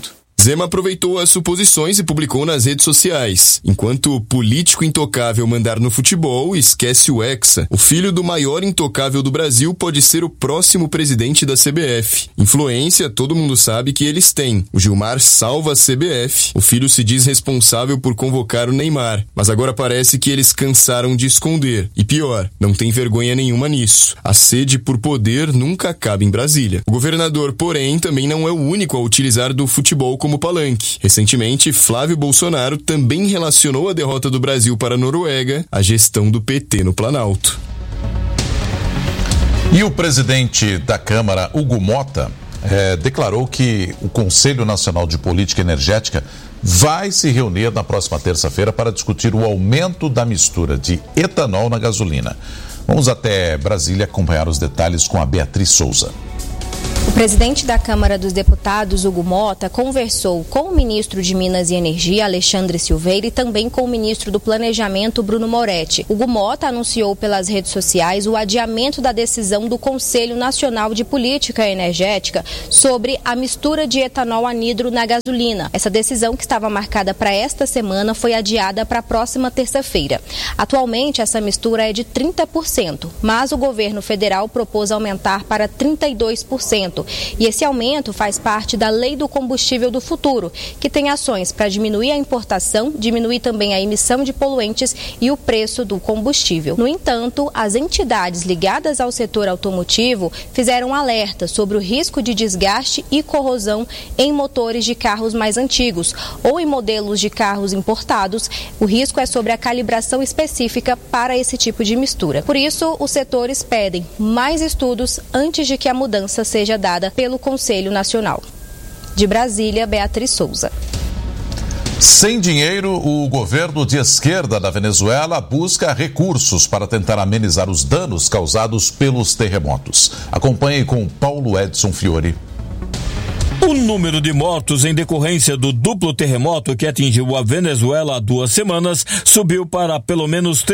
Zema aproveitou as suposições e publicou nas redes sociais. Enquanto o político intocável mandar no futebol, esquece o Hexa. O filho do maior intocável do Brasil pode ser o próximo presidente da CBF. Influência, todo mundo sabe que eles têm. O Gilmar salva a CBF. O filho se diz responsável por convocar o Neymar. Mas agora parece que eles cansaram de esconder. E pior, não tem vergonha nenhuma nisso. A sede por poder nunca acaba em Brasília. O governador, porém, também não é o único a utilizar do futebol como palanque. Recentemente, Flávio Bolsonaro também relacionou a derrota do Brasil para a Noruega à gestão do PT no Planalto. E o presidente da Câmara, Hugo Mota, declarou que o Conselho Nacional de Política Energética vai se reunir na próxima terça-feira para discutir o aumento da mistura de etanol na gasolina. Vamos até Brasília acompanhar os detalhes com a Beatriz Souza. O presidente da Câmara dos Deputados, Hugo Mota, conversou com o ministro de Minas e Energia, Alexandre Silveira, e também com o ministro do Planejamento, Bruno Moretti. Hugo Mota anunciou pelas redes sociais o adiamento da decisão do Conselho Nacional de Política Energética sobre a mistura de etanol anidro na gasolina. Essa decisão, que estava marcada para esta semana, foi adiada para a próxima terça-feira. Atualmente, essa mistura é de 30%, mas o governo federal propôs aumentar para 32%. E esse aumento faz parte da Lei do Combustível do Futuro, que tem ações para diminuir a importação, diminuir também a emissão de poluentes e o preço do combustível. No entanto, as entidades ligadas ao setor automotivo fizeram alerta sobre o risco de desgaste e corrosão em motores de carros mais antigos ou em modelos de carros importados. O risco é sobre a calibração específica para esse tipo de mistura. Por isso, os setores pedem mais estudos antes de que a mudança seja dada pelo Conselho Nacional. De Brasília, Beatriz Souza. Sem dinheiro, o governo de esquerda da Venezuela busca recursos para tentar amenizar os danos causados pelos terremotos. Acompanhe com Paulo Edson Fiore. O número de mortos em decorrência do duplo terremoto que atingiu a Venezuela há 2 semanas subiu para pelo menos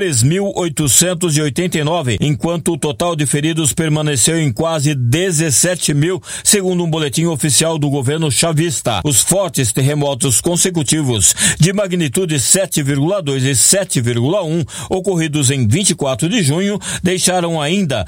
3.889, enquanto o total de feridos permaneceu em quase 17 mil, segundo um boletim oficial do governo chavista. Os fortes terremotos consecutivos de magnitude 7,2 e 7,1 ocorridos em 24 de junho deixaram ainda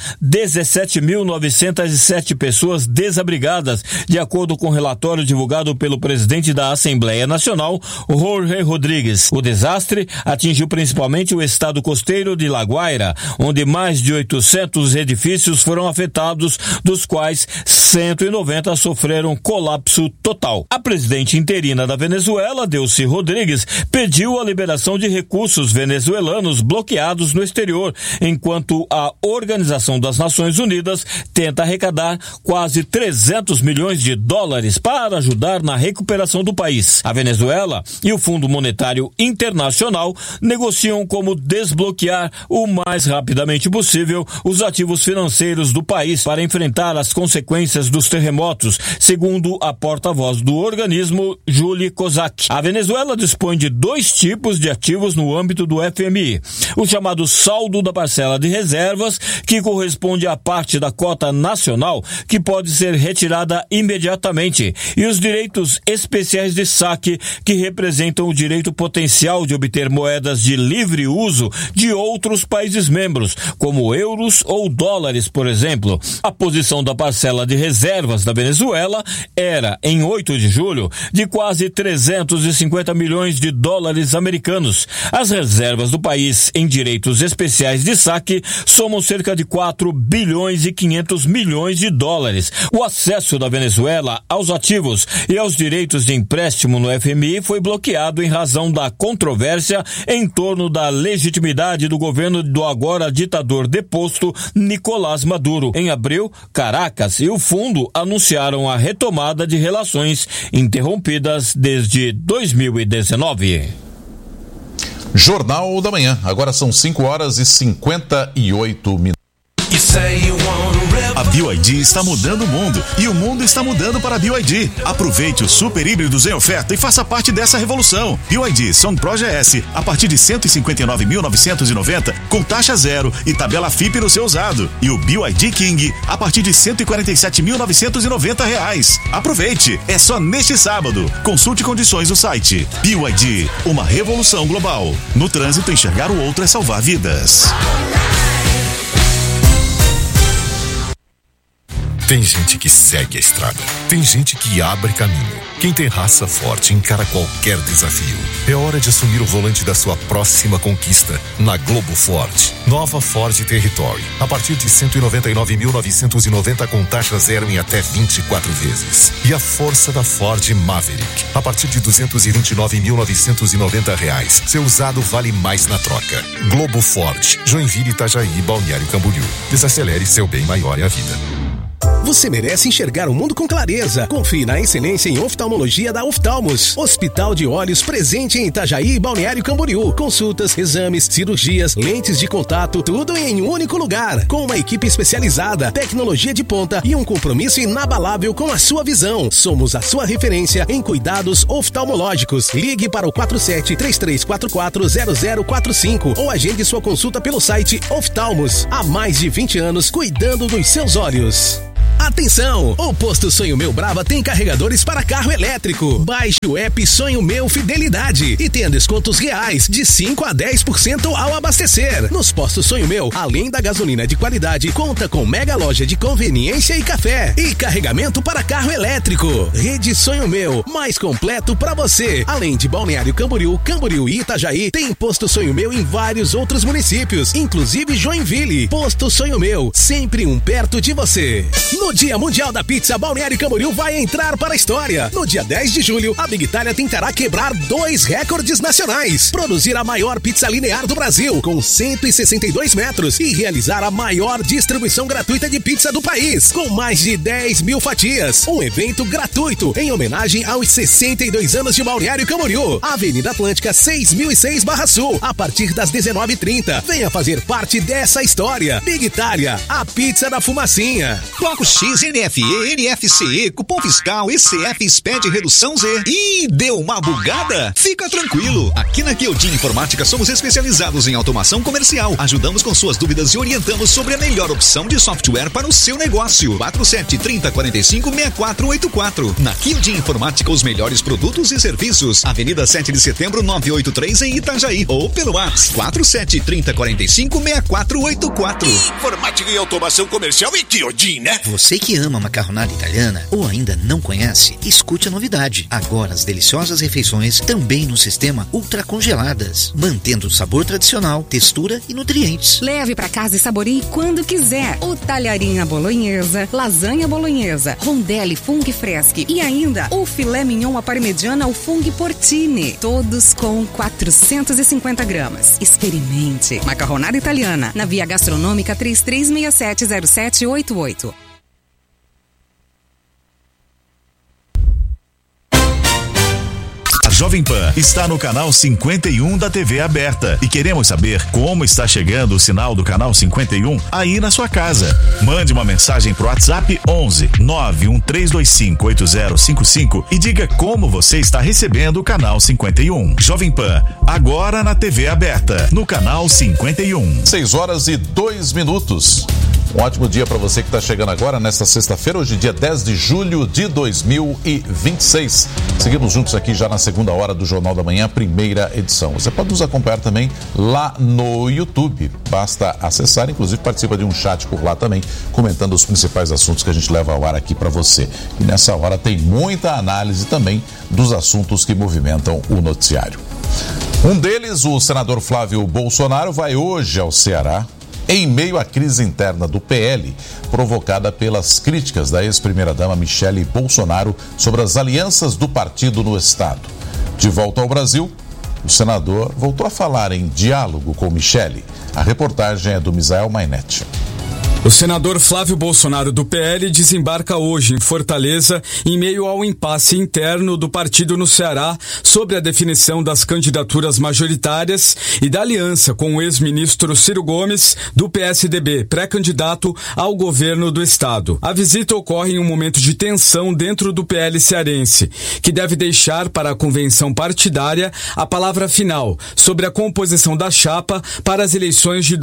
17.907 pessoas desabrigadas, de acordo com relatório divulgado pelo presidente da Assembleia Nacional, Jorge Rodrigues. O desastre atingiu principalmente o estado costeiro de La Guaira, onde mais de 800 edifícios foram afetados, dos quais 190 sofreram colapso total. A presidente interina da Venezuela, Delcy Rodrigues, pediu a liberação de recursos venezuelanos bloqueados no exterior, enquanto a Organização das Nações Unidas tenta arrecadar quase 300 milhões de dólares para ajudar na recuperação do país. A Venezuela e o Fundo Monetário Internacional negociam como desbloquear o mais rapidamente possível os ativos financeiros do país para enfrentar as consequências dos terremotos, segundo a porta-voz do organismo, Julie Kozak. A Venezuela dispõe de 2 tipos de ativos no âmbito do FMI. O chamado saldo da parcela de reservas, que corresponde à parte da cota nacional que pode ser retirada imediatamente, e os direitos especiais de saque, que representam o direito potencial de obter moedas de livre uso de outros países membros, como euros ou dólares, por exemplo. A posição da parcela de reservas da Venezuela era, em 8 de julho, de quase 350 milhões de dólares americanos. As reservas do país em direitos especiais de saque somam cerca de 4 bilhões e 500 milhões de dólares. O acesso da Venezuela aos ativos e aos direitos de empréstimo no FMI foi bloqueado em razão da controvérsia em torno da legitimidade do governo do agora ditador deposto Nicolás Maduro. Em abril, Caracas e o fundo anunciaram a retomada de relações interrompidas desde 2019. Jornal da Manhã, agora são 5 horas e 58 minutos. A BYD está mudando o mundo e o mundo está mudando para a BYD. Aproveite os super híbridos em oferta e faça parte dessa revolução. BYD Sound Pro GS a partir de 159.990 com taxa zero e tabela FIP no seu usado. E o BYD King a partir de R$147.990. Aproveite, é só neste sábado. Consulte condições no site. BYD, uma revolução global. No trânsito, enxergar o outro é salvar vidas. Tem gente que segue a estrada, tem gente que abre caminho. Quem tem raça forte encara qualquer desafio. É hora de assumir o volante da sua próxima conquista na Globo Ford. Nova Ford Territory, a partir de R$199.990 com taxa zero em até 24 vezes. E a força da Ford Maverick, a partir de R$229.990. Seu usado vale mais na troca. Globo Ford, Joinville, Itajaí, Balneário Camboriú. Desacelere, seu bem maior é a vida. Você merece enxergar o mundo com clareza. Confie na excelência em oftalmologia da Oftalmos. Hospital de Olhos presente em Itajaí e Balneário Camboriú. Consultas, exames, cirurgias, lentes de contato, tudo em um único lugar. Com uma equipe especializada, tecnologia de ponta e um compromisso inabalável com a sua visão. Somos a sua referência em cuidados oftalmológicos. Ligue para o 47-3344-0045 ou agende sua consulta pelo site Oftalmos. Há mais de 20 anos cuidando dos seus olhos. Atenção! O Posto Sonho Meu Brava tem carregadores para carro elétrico. Baixe o app Sonho Meu Fidelidade e tenha descontos reais de 5 a 10% ao abastecer. Nos postos Sonho Meu, além da gasolina de qualidade, conta com mega loja de conveniência e café e carregamento para carro elétrico. Rede Sonho Meu, mais completo para você. Além de Balneário Camboriú, Camboriú e Itajaí, tem Posto Sonho Meu em vários outros municípios, inclusive Joinville. Posto Sonho Meu, sempre um perto de você. No Dia Mundial da Pizza, Balneário Camboriú vai entrar para a história. No dia 10 de julho, a Big Itália tentará quebrar 2 recordes nacionais. Produzir a maior pizza linear do Brasil, com 162 metros, e realizar a maior distribuição gratuita de pizza do país, com mais de 10 mil fatias. Um evento gratuito, em homenagem aos 62 anos de Balneário Camboriú. Avenida Atlântica 6006/Sul, a partir das 19h30. Venha fazer parte dessa história. Big Itália, a pizza da fumacinha. Bloco X, NFE, NFCE, cupom fiscal, ECF, SPED, redução Z. Ih, deu uma bugada? Fica tranquilo. Aqui na Kyodin Informática somos especializados em automação comercial. Ajudamos com suas dúvidas e orientamos sobre a melhor opção de software para o seu negócio. 47-30-45-6484. Na Kyodin Informática, os melhores produtos e serviços. Avenida 7 de Setembro, 983 em Itajaí. Ou pelo WhatsApp 47-30-45-6484. Informática e automação comercial e Kyodin, né? Você que ama macarronada italiana ou ainda não conhece, escute a novidade. Agora as deliciosas refeições também no sistema ultracongeladas, mantendo o sabor tradicional, textura e nutrientes. Leve para casa e saboreie quando quiser. O talharinha bolonhesa, lasanha bolonhesa, rondelli fung fresque e ainda o filé mignon à parmegiana ao fung porcini. Todos com 450 gramas. Experimente. Macarronada italiana, na Via Gastronômica 33670788. A Jovem Pan está no canal 51 da TV aberta e queremos saber como está chegando o sinal do canal 51 aí na sua casa. Mande uma mensagem pro WhatsApp 11 91325 8055 e diga como você está recebendo o canal 51. Jovem Pan, agora na TV aberta, no canal 51. 6h02. Um ótimo dia para você que está chegando agora nesta sexta-feira, hoje dia 10 de julho de 2026. Seguimos juntos aqui já na segunda hora do Jornal da Manhã, primeira edição. Você pode nos acompanhar também lá no YouTube. Basta acessar, inclusive participa de um chat por lá também, comentando os principais assuntos que a gente leva ao ar aqui para você. E nessa hora tem muita análise também dos assuntos que movimentam o noticiário. Um deles, o senador Flávio Bolsonaro, vai hoje ao Ceará, em meio à crise interna do PL, provocada pelas críticas da ex-primeira-dama Michele Bolsonaro sobre as alianças do partido no estado. De volta ao Brasil, o senador voltou a falar em diálogo com Michele. A reportagem é do Misael Mainete. O senador Flávio Bolsonaro do PL desembarca hoje em Fortaleza em meio ao impasse interno do partido no Ceará sobre a definição das candidaturas majoritárias e da aliança com o ex-ministro Ciro Gomes do PSDB, pré-candidato ao governo do estado. A visita ocorre em um momento de tensão dentro do PL cearense, que deve deixar para a convenção partidária a palavra final sobre a composição da chapa para as eleições de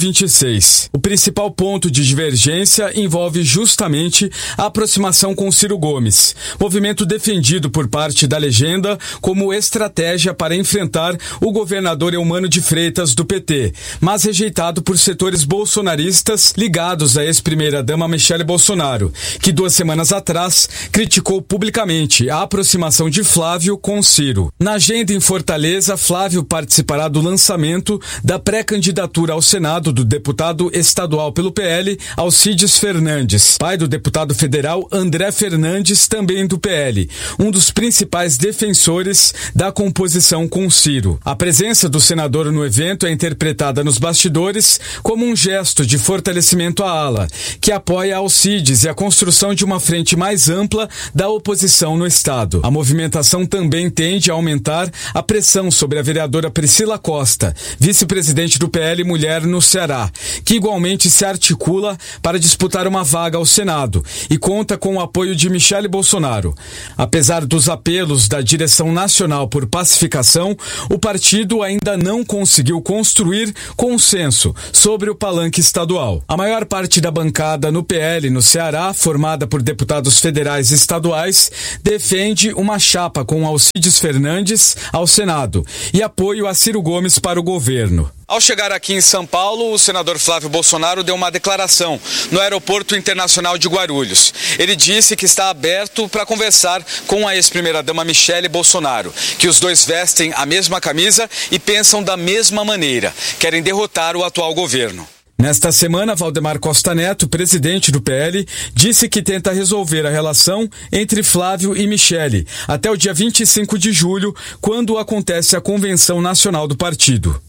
2026. O principal ponto de divergência envolve justamente a aproximação com Ciro Gomes, movimento defendido por parte da legenda como estratégia para enfrentar o governador Eumano de Freitas do PT, mas rejeitado por setores bolsonaristas ligados à ex-primeira-dama Michele Bolsonaro, que 2 semanas atrás criticou publicamente a aproximação de Flávio com Ciro. Na agenda em Fortaleza, Flávio participará do lançamento da pré-candidatura ao Senado do deputado estadual pelo PL, Alcides Fernandes, pai do deputado federal André Fernandes, também do PL, um dos principais defensores da composição com Ciro. A presença do senador no evento é interpretada nos bastidores como um gesto de fortalecimento à ala, que apoia Alcides e a construção de uma frente mais ampla da oposição no estado. A movimentação também tende a aumentar a pressão sobre a vereadora Priscila Costa, vice-presidente do PL Mulher no Ceará, que igualmente se articula para disputar uma vaga ao Senado e conta com o apoio de Michele Bolsonaro. Apesar dos apelos da direção nacional por pacificação, o partido ainda não conseguiu construir consenso sobre o palanque estadual. A maior parte da bancada no PL no Ceará, formada por deputados federais e estaduais, defende uma chapa com Alcides Fernandes ao Senado e apoio a Ciro Gomes para o governo. Ao chegar aqui em São Paulo, o senador Flávio Bolsonaro deu uma declaração no Aeroporto Internacional de Guarulhos. Ele disse que está aberto para conversar com a ex-primeira-dama Michele Bolsonaro, que os dois vestem a mesma camisa e pensam da mesma maneira, querem derrotar o atual governo. Nesta semana, Valdemar Costa Neto, presidente do PL, disse que tenta resolver a relação entre Flávio e Michele até o dia 25 de julho, quando acontece a Convenção Nacional do partido.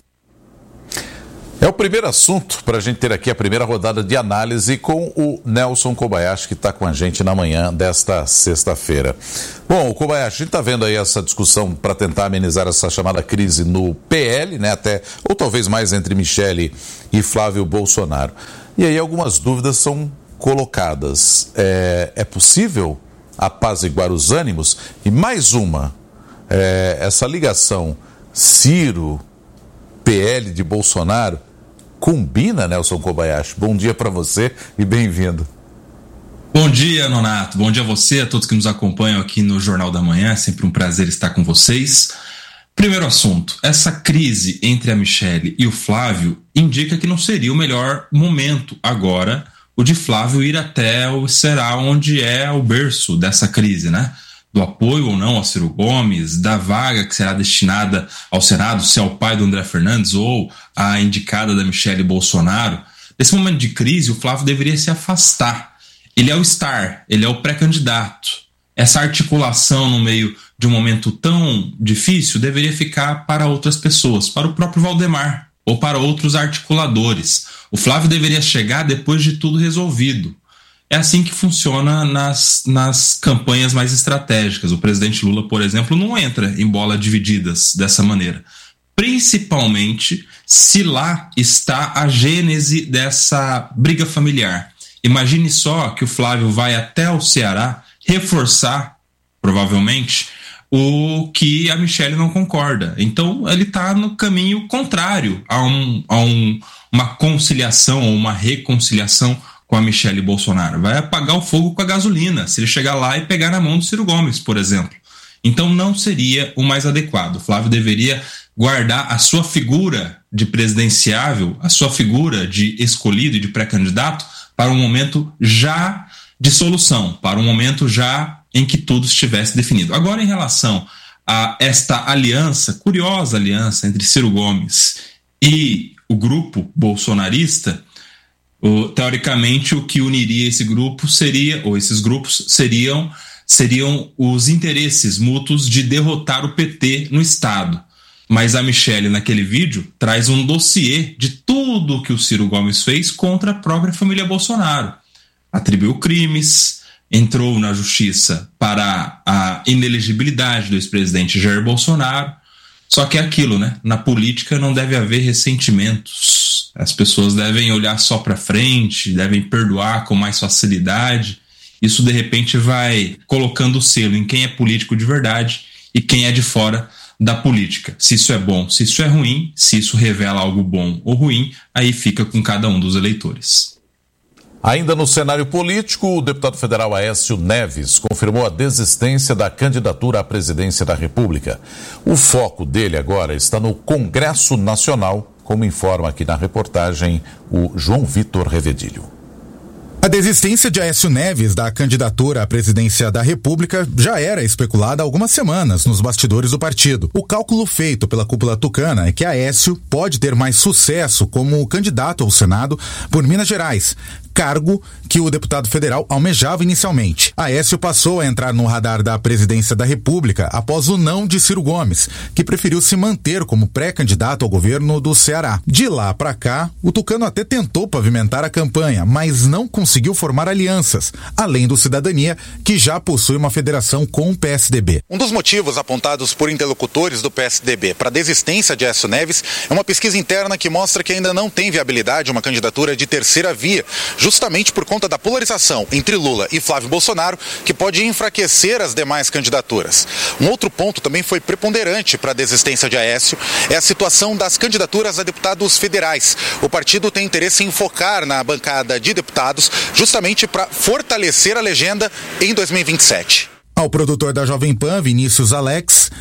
É o primeiro assunto para a gente ter aqui a primeira rodada de análise com o Nelson Kobayashi, que está com a gente na manhã desta sexta-feira. Bom, o Kobayashi, a gente está vendo aí essa discussão para tentar amenizar essa chamada crise no PL, né, até, ou talvez mais entre Michele e Flávio Bolsonaro. E aí algumas dúvidas são colocadas. É possível apaziguar os ânimos? E mais uma, essa ligação Ciro-PL de Bolsonaro combina, Nelson Kobayashi? Bom dia para você e bem-vindo. Bom dia, Nonato. Bom dia a você, a todos que nos acompanham aqui no Jornal da Manhã. É sempre um prazer estar com vocês. Primeiro assunto, essa crise entre a Michele e o Flávio indica que não seria o melhor momento agora o de Flávio ir até o Ceará, onde é o berço dessa crise, né? Do apoio ou não ao Ciro Gomes, da vaga que será destinada ao Senado, se é o pai do André Fernandes ou a indicada da Michele Bolsonaro. Nesse momento de crise, o Flávio deveria se afastar. Ele é o star, ele é o pré-candidato. Essa articulação no meio de um momento tão difícil deveria ficar para outras pessoas, para o próprio Valdemar ou para outros articuladores. O Flávio deveria chegar depois de tudo resolvido. É assim que funciona nas campanhas mais estratégicas. O presidente Lula, por exemplo, não entra em bola divididas dessa maneira. Principalmente se lá está a gênese dessa briga familiar. Imagine só que o Flávio vai até o Ceará reforçar, provavelmente, o que a Michele não concorda. Então ele está no caminho contrário a uma conciliação ou uma reconciliação com a Michele Bolsonaro. Vai apagar o fogo com a gasolina, se ele chegar lá e pegar na mão do Ciro Gomes, por exemplo. Então não seria o mais adequado. O Flávio deveria guardar a sua figura de presidenciável, a sua figura de escolhido e de pré-candidato para um momento já de solução, para um momento já em que tudo estivesse definido. Agora, em relação a esta aliança, curiosa aliança entre Ciro Gomes e o grupo bolsonarista, teoricamente o que uniria esse grupo seria, ou esses grupos seriam os interesses mútuos de derrotar o PT no Estado. Mas a Michelle, naquele vídeo, traz um dossiê de tudo que o Ciro Gomes fez contra a própria família Bolsonaro. Atribuiu crimes, entrou na justiça para a inelegibilidade do ex-presidente Jair Bolsonaro. Só que é aquilo, né? Na política não deve haver ressentimentos. As pessoas devem olhar só para frente, devem perdoar com mais facilidade. Isso, de repente, vai colocando o selo em quem é político de verdade e quem é de fora da política. Se isso é bom, se isso é ruim, se isso revela algo bom ou ruim, aí fica com cada um dos eleitores. Ainda no cenário político, o deputado federal Aécio Neves confirmou a desistência da candidatura à presidência da República. O foco dele agora está no Congresso Nacional, como informa aqui na reportagem o João Vitor Revedilho. A desistência de Aécio Neves da candidatura à presidência da República já era especulada há algumas semanas nos bastidores do partido. O cálculo feito pela cúpula tucana é que Aécio pode ter mais sucesso como candidato ao Senado por Minas Gerais, cargo que o deputado federal almejava inicialmente. Aécio passou a entrar no radar da presidência da República após o não de Ciro Gomes, que preferiu se manter como pré-candidato ao governo do Ceará. De lá para cá, o tucano até tentou pavimentar a campanha, mas não conseguiu formar alianças, além do Cidadania, que já possui uma federação com o PSDB. Um dos motivos apontados por interlocutores do PSDB para a desistência de Aécio Neves é uma pesquisa interna que mostra que ainda não tem viabilidade uma candidatura de terceira via, justamente por conta da polarização entre Lula e Flávio Bolsonaro, que pode enfraquecer as demais candidaturas. Um outro ponto também foi preponderante para a desistência de Aécio, é a situação das candidaturas a deputados federais. O partido tem interesse em focar na bancada de deputados, justamente para fortalecer a legenda em 2027. Ao produtor da Jovem Pan, Vinícius Alex,